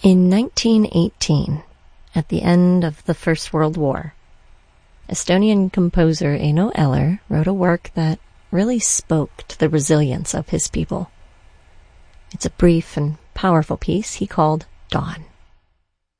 In 1918, at the end of the First World War, Estonian composer Eino Eller wrote a work that really spoke to the resilience of his people. It's a brief and powerful piece he called Dawn.